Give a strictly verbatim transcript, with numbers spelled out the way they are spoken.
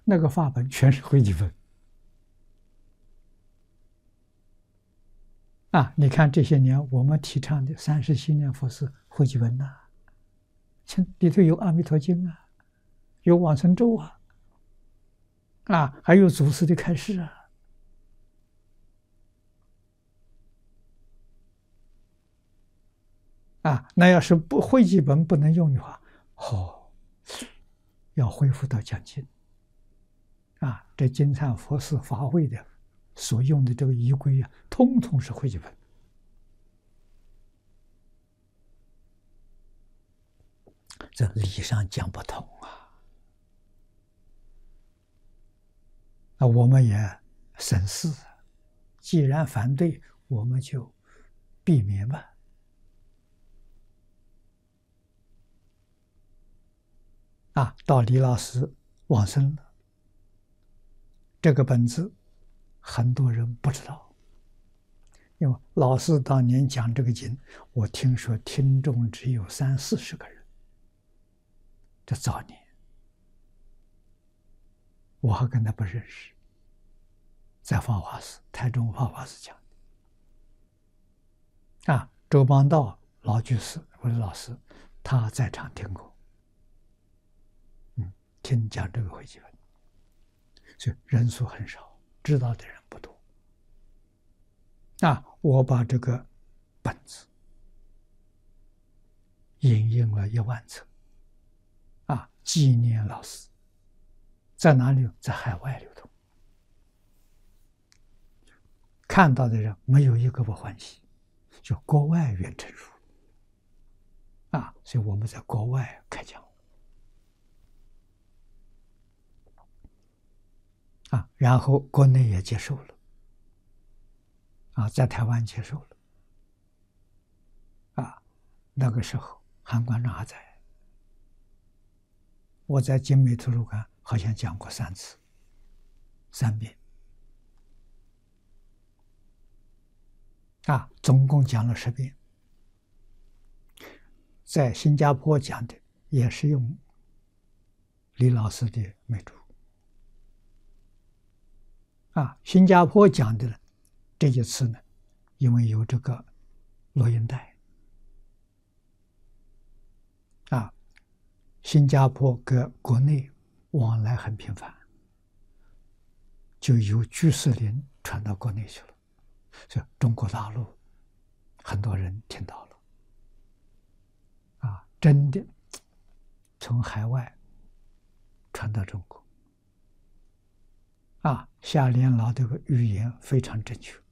那个法本全是汇集本啊！你看这些年我们提倡的三十七念佛是汇集本呐，里头有《阿弥陀经》啊，有往生咒啊，啊，还有祖师的开示啊。啊，那要是不汇集本不能用的话，哦，要恢复到讲经。啊，这金忏佛寺法会的所用的这个仪规啊，通通是汇集本。这理上讲不通啊！那我们也审视，既然反对，我们就避免吧。啊，到李老师往生了，这个本子很多人不知道，因为老师当年讲这个经，我听说听众只有三四十个人。这早年，我还跟他不认识，在法华寺，台中法华寺讲的。啊，周邦道老居士，我的老师，他在场听过，嗯，听讲这个会集本，所以人数很少，知道的人不多。啊，我把这个本子引印了一万册。啊，纪念老师在哪里？在海外流通，看到的人没有一个不欢喜，就国外远程书啊，所以我们在国外开讲啊，然后国内也接受了啊，在台湾接受了啊，那个时候韩馆长还在。我在精美图书馆好像讲过三次，三遍，啊，总共讲了十遍。在新加坡讲的也是用李老师的美图，啊，新加坡讲的这一次呢，因为有这个录音带，啊。新加坡跟国内往来很频繁，就由居士林传到国内去了，所以中国大陆很多人听到了，啊，真的从海外传到中国，啊，夏莲老这个语言非常正确，